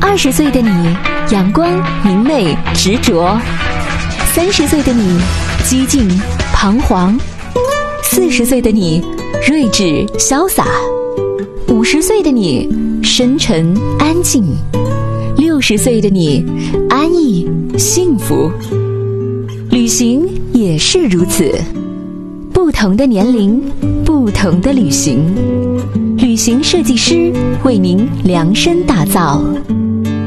20岁的你，阳光明媚执着；30岁的你，激进彷徨；40岁的你，睿智潇洒；50岁的你，深沉安静；60岁的你，安逸幸福。旅行也是如此，不同的年龄，不同的旅行。旅行设计师为您量身打造。